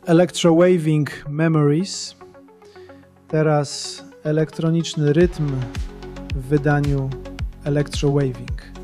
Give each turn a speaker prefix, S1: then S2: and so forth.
S1: Electrowaving Memories. Teraz elektroniczny rytm w wydaniu Electrowaving.